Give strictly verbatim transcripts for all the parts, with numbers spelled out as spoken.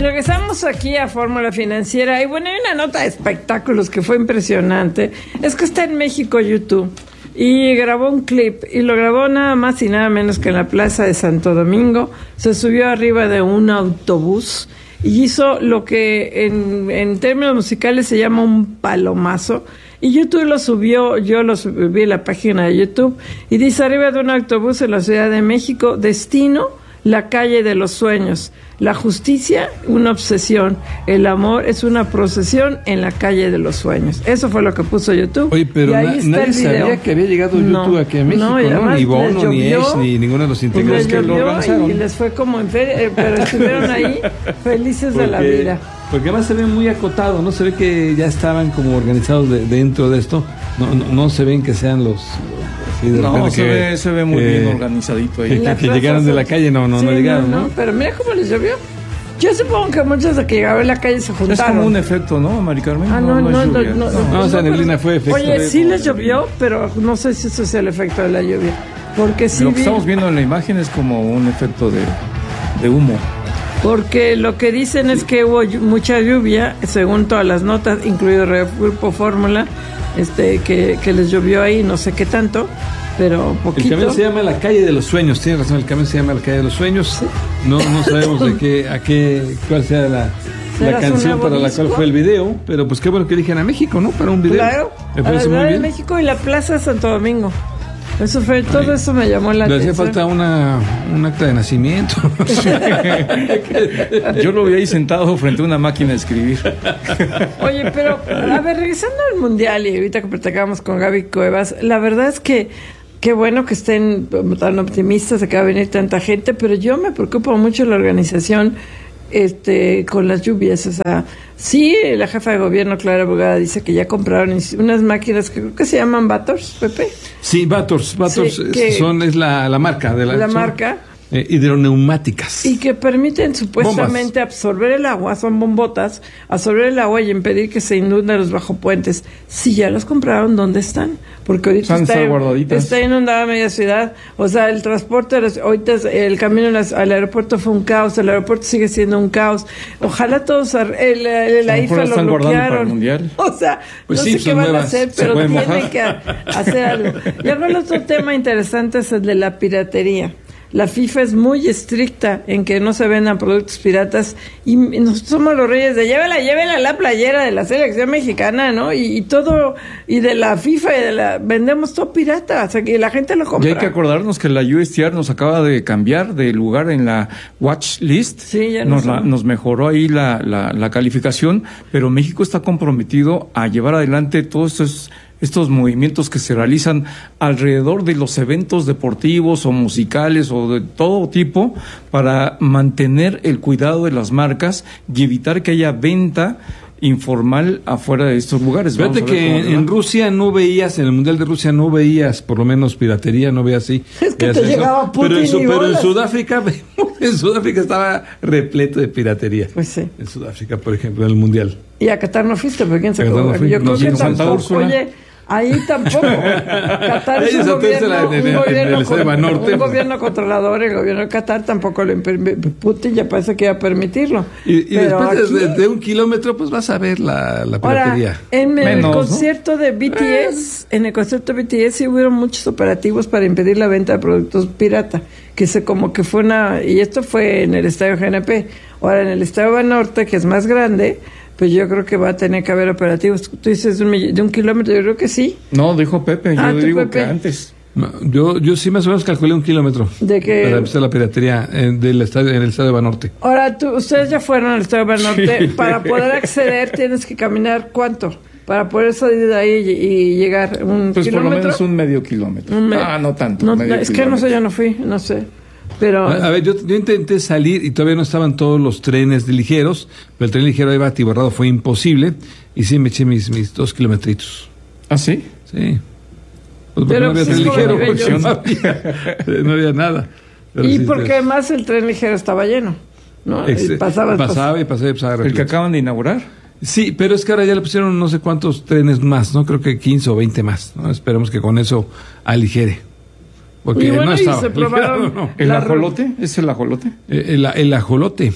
regresamos aquí a Fórmula Financiera. Y bueno, hay una nota de espectáculos que fue impresionante. Es que está en México YouTube. Y grabó un clip. Y lo grabó nada más y nada menos que en la Plaza de Santo Domingo. Se subió arriba de un autobús. Y hizo lo que en, en términos musicales se llama un palomazo. Y YouTube lo subió, yo lo subí a la página de YouTube. Y dice: arriba de un autobús en la Ciudad de México, destino, la calle de los sueños. La justicia, una obsesión. El amor es una procesión en la calle de los sueños. Eso fue lo que puso YouTube. Oye, pero na nadie sabía que había llegado YouTube no, aquí a México, ¿no? ¿no? Ni Bono, ni Ace, ni ninguno de los integrantes que lo organizaron. Y les fue como en feria, eh, pero estuvieron ahí felices porque, de la vida. Porque además se ve muy acotado, ¿no? Se ve que ya estaban como organizados de, dentro de esto. No, no, no se ven que sean los... Sí, no, se, que, ve, se ve muy eh, bien organizadito ahí. Que, que llegaron de la calle, no, no, sí, no llegaron, ¿no? ¿no? Pero mira cómo les llovió. Yo supongo que muchos de que llegaron a la calle se juntaron. Es como un efecto, ¿no, Mari Carmen? Ah, no, no, no, no, no, no, no, o sea, neblina fue efecto. Oye, sí les llovió, pero no sé si eso es el efecto de la lluvia. Porque sí Lo que vi... estamos viendo en la imagen es como un efecto de, de humo. Porque lo que dicen es que hubo mucha lluvia, según todas las notas, incluido el Grupo Fórmula, este, que, que les llovió ahí, no sé qué tanto, pero poquito. El camión se llama La Calle de los Sueños, tienes razón, el camión se llama La Calle de los Sueños. ¿Sí? No, no sabemos de qué, a qué, cuál sea la, la canción para la cual fue el video, pero pues qué bueno que eligen a México, ¿no? Para un video. Claro, me parece muy bien. México y la Plaza de Santo Domingo. Eso fue, todo Ay, eso me llamó la le atención. Le hacía falta una, un acta de nacimiento. Yo lo vi ahí sentado frente a una máquina de escribir. Oye, pero, a ver, regresando al Mundial y ahorita que platicamos con Gaby Cuevas, la verdad es que qué bueno que estén tan optimistas de que va a venir tanta gente, pero yo me preocupa mucho la organización este con las lluvias. O sea, sí, la jefa de gobierno, Clara Brugada, dice que ya compraron unas máquinas que creo que se llaman Vators, Pepe. Sí, Vators, Vators sí, son, es la, la marca de la, la son, marca. Eh, hidroneumáticas. Y que permiten supuestamente bombas. Absorber el agua, son bombotas, absorber el agua y impedir que se inunden los bajopuentes. Si ya los compraron, ¿dónde están? Porque ahorita está, está inundada media ciudad. O sea, el transporte, ahorita el camino al aeropuerto fue un caos, el aeropuerto sigue siendo un caos. Ojalá todos, el, el, la I F A lo bloquearon. O sea, pues no sí, sé qué van nuevas, a hacer, pero tienen mojar. que hacer algo. Y ahora el otro tema interesante es el de la piratería. La FIFA es muy estricta en que no se vendan productos piratas y nosotros somos los reyes de llévela, llévela la playera de la selección mexicana, ¿no? Y, y todo, y de la FIFA y de la, vendemos todo pirata, o sea que la gente lo compra. Y hay que acordarnos que la U S T R nos acaba de cambiar de lugar en la watch list. Sí, ya nos, la, nos mejoró ahí la, la, la calificación, pero México está comprometido a llevar adelante todos estos estos movimientos que se realizan alrededor de los eventos deportivos o musicales o de todo tipo para mantener el cuidado de las marcas y evitar que haya venta informal afuera de estos lugares. Fíjate que en, en Rusia no veías, en el Mundial de Rusia no veías, por lo menos piratería, no veías así. Es que te llegaba Putin pero en, su, y pero en Sudáfrica, en Sudáfrica estaba repleto de piratería. Pues sí. En Sudáfrica, por ejemplo, en el Mundial. Y a Qatar no fuiste, pero quién se no Yo creo no, que no, tampoco, Úrsula. Oye, ahí tampoco. Qatar es un gobierno, la, en, un, en, gobierno en el con, Norte, un gobierno controlador. El gobierno de Qatar tampoco lo Putin ya parece que iba a permitirlo. Y, y después aquí, de, de un kilómetro pues vas a ver la, la piratería. Ahora, en el Menos, concierto ¿no? de B T S, en el concierto de B T S sí hubieron muchos operativos para impedir la venta de productos pirata, que se como que fue una, y esto fue en el estadio G N P. Ahora en el estadio Banorte, que es más grande, pues yo creo que va a tener que haber operativos. Tú dices de un, de un kilómetro, yo creo que sí. No, dijo Pepe, yo ah, digo Pepe. que antes. No, yo, yo sí más o menos calculé un kilómetro. ¿De qué? Para empezar la piratería en, del estadio, en el estadio Banorte. Ahora, tú, ustedes ya fueron al estadio Banorte. Sí. Para poder acceder tienes que caminar ¿cuánto? Para poder salir de ahí y, y llegar un pues kilómetro. Pues por lo menos un medio kilómetro. Un me ah, no tanto. No, es que no sé, yo no fui, no sé. Pero a, a ver, yo, yo intenté salir y todavía no estaban todos los trenes ligeros, pero el tren ligero iba atiborrado, fue imposible, y sí me eché mis, mis dos kilometritos. ¿Ah, sí? Sí. Pues pero no había pues tren ligero, porque no había, no había nada. Pero y sí, porque te... además el tren ligero estaba lleno, ¿no? Ex y pasaba, pasaba y pasaba y pasaba. ¿El que acaban de inaugurar? Sí, pero es que ahora ya le pusieron no sé cuántos trenes más, ¿no? Creo que quince o veinte más, ¿no? Esperemos que con eso aligere. Porque y bueno, no estaba. Y se probaron no. ¿El ajolote? ¿Es el ajolote? El, el, el ajolote.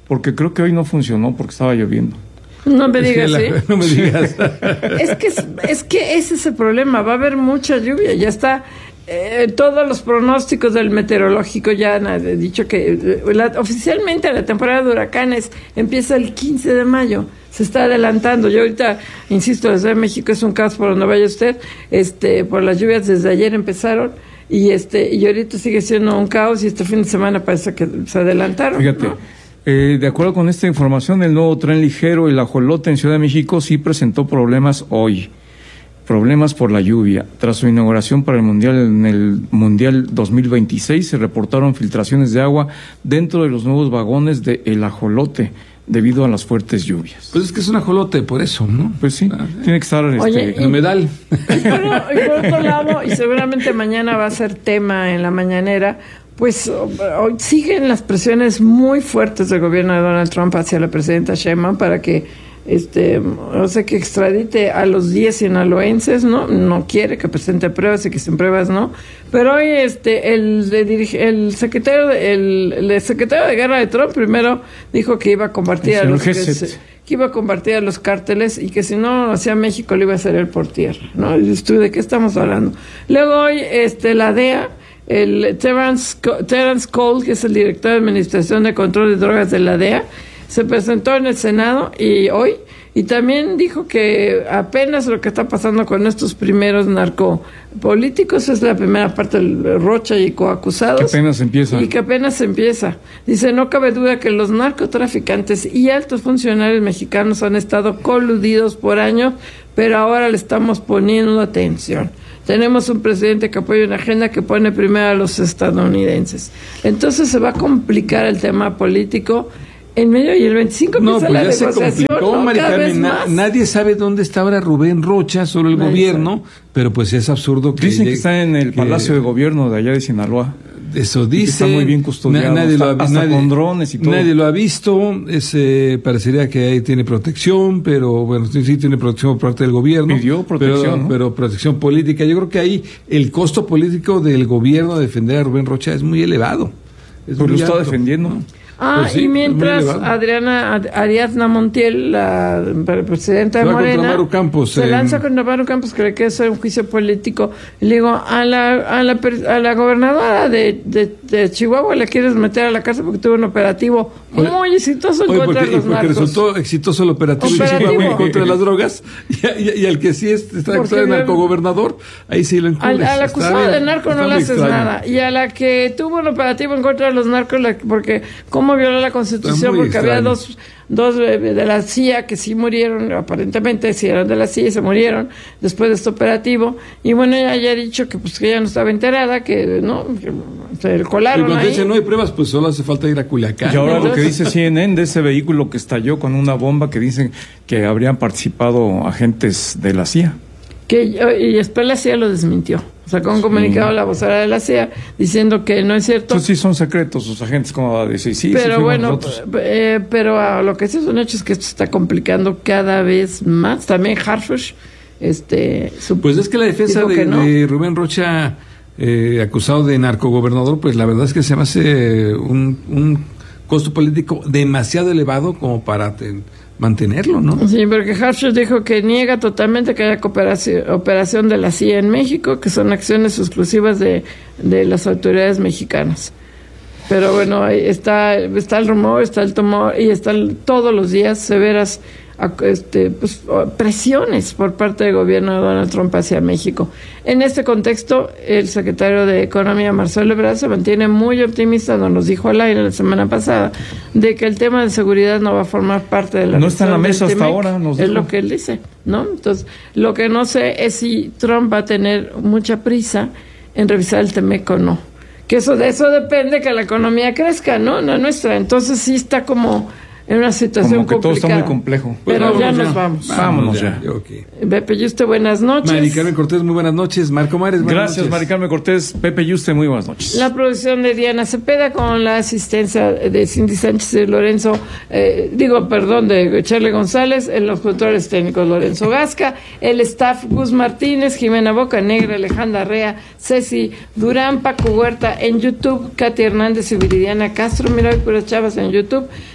porque creo que hoy no funcionó porque estaba lloviendo. No me digas, la, ¿sí? No me digas. es, que, es que ese es el problema, va a haber mucha lluvia, ya está... Eh, todos los pronósticos del meteorológico ya han dicho que eh, la, oficialmente la temporada de huracanes empieza el quince de mayo, se está adelantando. Yo ahorita, insisto, la Ciudad de México es un caos por donde vaya usted, este, por las lluvias desde ayer empezaron y este y ahorita sigue siendo un caos y este fin de semana parece que se adelantaron. Fíjate, ¿no? eh, de acuerdo con esta información, el nuevo tren ligero, el Ajolote en Ciudad de México sí presentó problemas hoy. Problemas por la lluvia. Tras su inauguración para el Mundial en el Mundial dos mil veintiséis, se reportaron filtraciones de agua dentro de los nuevos vagones de El Ajolote debido a las fuertes lluvias. Pues es que es un ajolote, por eso, ¿no? Pues sí, ah, tiene que estar Oye, este, el humedal. Y por, y por otro lado, y seguramente mañana va a ser tema en la mañanera, pues hoy siguen las presiones muy fuertes del gobierno de Donald Trump hacia la presidenta Sheinbaum para que este, o sea, que extradite a los diez sinaloenses, ¿no? No quiere que presente pruebas y que sin pruebas no. Pero hoy este el el, el secretario de, el, el secretario de guerra de Trump primero dijo que iba a compartir a los que, se, que iba a compartir a los cárteles y que si no hacía México le iba a hacer el por tierra, ¿no? Y tú, ¿de qué estamos hablando? Luego hoy este la D E A, el Terrence, Terrence Cole, que es el director de Administración de Control de Drogas de la D E A, se presentó en el Senado y hoy y también dijo que apenas lo que está pasando con estos primeros narcopolíticos es la primera parte del Rocha y coacusados. Que apenas empieza. Y que apenas empieza. Dice, no cabe duda que los narcotraficantes y altos funcionarios mexicanos han estado coludidos por años, pero ahora le estamos poniendo atención. Tenemos un presidente que apoya una agenda que pone primero a los estadounidenses. Entonces se va a complicar el tema político en medio y el veinticinco no, pues la ya se complicó, ¿no? Mari Carmen, na, nadie sabe dónde está ahora Rubén Rocha, solo el nadie gobierno, sabe. Pero pues es absurdo que dicen llegue, que está en el que, Palacio de Gobierno de allá de Sinaloa. Eso dice. Está muy bien custodiado, na, nadie lo ha, hasta nadie, con drones y todo. Nadie lo ha visto, es, eh, parecería que ahí tiene protección, pero bueno, sí, sí tiene protección por parte del gobierno. Pidió protección, pero, ¿no? pero protección política. Yo creo que ahí el costo político del gobierno de defender a Rubén Rocha es muy elevado. Es pues muy lo está alto, defendiendo. ¿no? Ah, pues sí, y mientras Adriana Ariadna Montiel, la presidenta de se Morena, contra Maru Campos, se eh, lanza contra Maru Campos, cree que es un juicio político. Le digo, a la a la, a la gobernadora de, de, de Chihuahua le quieres meter a la cárcel porque tuvo un operativo oye, muy exitoso en oye, contra porque, de los porque narcos. resultó exitoso el operativo, operativo. de Chihuahua en contra de las drogas y, y, y al que sí es, está acusado de narcogobernador, ahí sí lo encubres. Al, al acusado de narco no le haces extraño. Nada. Y a la que tuvo un operativo en contra de los narcos, porque cómo violó la Constitución, porque extraño. Había dos dos de la C I A que sí murieron, aparentemente sí eran de la C I A y se murieron después de este operativo, y bueno, ella ya ha dicho que pues que ella no estaba enterada, que no, que se colaron ahí. Dice, no hay pruebas, pues solo hace falta ir a Culiacán. Y ahora lo que dice C N N de ese vehículo que estalló con una bomba, que dicen que habrían participado agentes de la C I A. Que, y después la C I A lo desmintió. Sacó un sí. comunicado a la vocera de la C I A diciendo que no es cierto. Eso sí son secretos, sus agentes, como va a decir, sí, pero sí bueno, eh, pero a lo que sí es un hecho es que esto se está complicando cada vez más. También Harfush, este, su, pues es que la defensa de, no. de Rubén Rocha, eh, acusado de narcogobernador, pues la verdad es que se me hace un, un costo político demasiado elevado como para ten, mantenerlo, ¿no? Sí, porque Harfush dijo que niega totalmente que haya cooperación, operación de la C I A en México, que son acciones exclusivas de, de las autoridades mexicanas. Pero bueno, ahí está, está el rumor, está el tumor y están todos los días severas este, pues, presiones por parte del gobierno de Donald Trump hacia México. En este contexto, el secretario de Economía, Marcelo Ebrard, se mantiene muy optimista, nos los dijo al aire la semana pasada, de que el tema de seguridad no va a formar parte de la... No está en la mesa hasta ahora, nos es dijo. Lo que él dice, ¿no? Entonces, lo que no sé es si Trump va a tener mucha prisa en revisar el Temec o no. Que eso de eso depende que la economía crezca, ¿no? La nuestra. Entonces sí está como en una situación como que complicada. Todo está muy complejo. Pero pues ya nos ya. nos vamos. Vámonos ya. ya. Okay. Pepe Yuste, buenas noches. Mari Carmen Cortés, muy buenas noches. Marco Mares, buenas Gracias, noches. Mari Carmen Cortés. Pepe Yuste, muy buenas noches. La producción de Diana Cepeda con la asistencia de Cindy Sánchez y Lorenzo, eh, digo, perdón, de Charlie González, en los controles técnicos Lorenzo Gasca, el staff Gus Martínez, Jimena Bocanegra, Alejandra Rea, Ceci Durán, Paco Huerta en YouTube, Katy Hernández y Viridiana Castro, mira, hay puras chavas en YouTube.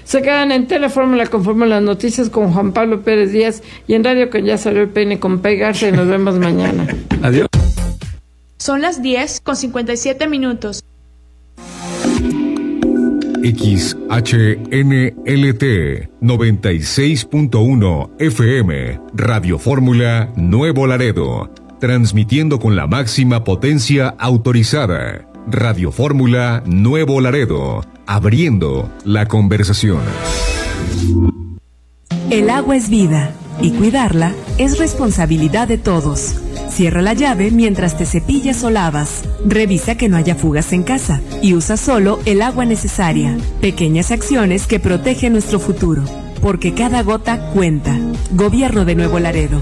Se quedan en Telefórmula conforme las noticias con Juan Pablo Pérez Díaz y en Radio que ya salió el peine con Pegarse y nos vemos mañana. Adiós. Son las diez con cincuenta y siete minutos. X H N L T noventa y seis punto uno F M, Radio Fórmula Nuevo Laredo, transmitiendo con la máxima potencia autorizada. Radio Fórmula Nuevo Laredo, abriendo la conversación. El agua es vida y cuidarla es responsabilidad de todos. Cierra la llave mientras te cepillas o lavas. Revisa que no haya fugas en casa y usa solo el agua necesaria. Pequeñas acciones que protegen nuestro futuro, porque cada gota cuenta. Gobierno de Nuevo Laredo.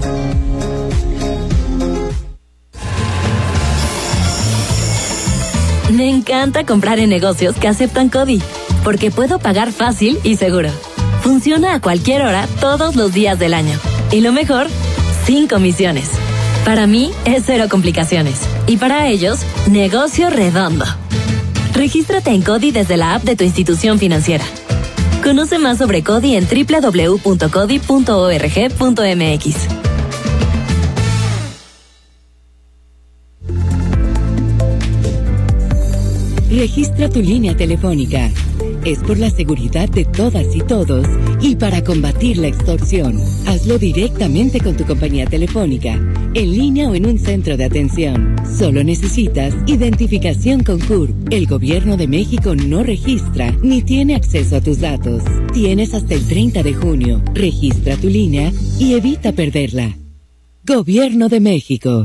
Me encanta comprar en negocios que aceptan CODI, porque puedo pagar fácil y seguro. Funciona a cualquier hora, todos los días del año. Y lo mejor, sin comisiones. Para mí es cero complicaciones. Y para ellos, negocio redondo. Regístrate en CODI desde la app de tu institución financiera. Conoce más sobre CODI en doble u doble u doble u punto codi punto org punto m x. Registra tu línea telefónica. Es por la seguridad de todas y todos y para combatir la extorsión. Hazlo directamente con tu compañía telefónica, en línea o en un centro de atención. Solo necesitas identificación con C U R P. El Gobierno de México no registra ni tiene acceso a tus datos. Tienes hasta el treinta de junio. Registra tu línea y evita perderla. Gobierno de México.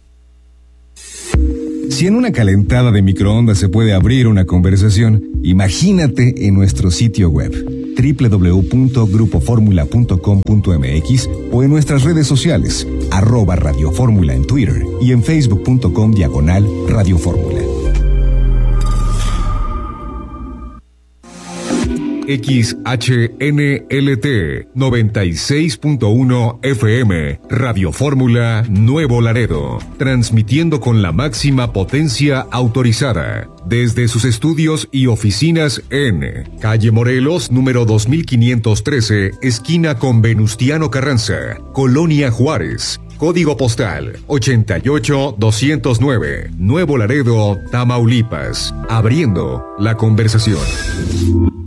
Si en una calentada de microondas se puede abrir una conversación, imagínate en nuestro sitio web doble u doble u doble u punto grupo fórmula punto com punto m x o en nuestras redes sociales, arroba Radio Fórmula en Twitter y en facebook punto com diagonal Radio Fórmula. X H N L T noventa y seis punto uno F M, Radio Fórmula Nuevo Laredo, transmitiendo con la máxima potencia autorizada desde sus estudios y oficinas en Calle Morelos, número dos mil quinientos trece, esquina con Venustiano Carranza, Colonia Juárez. Código postal ochenta y ocho doscientos nueve, Nuevo Laredo, Tamaulipas. Abriendo la conversación.